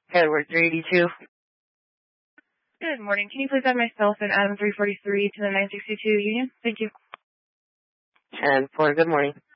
Edward 382. Good morning. Can you please add myself and Adam 343 to the 962 Union? Thank you. 10-4, good morning.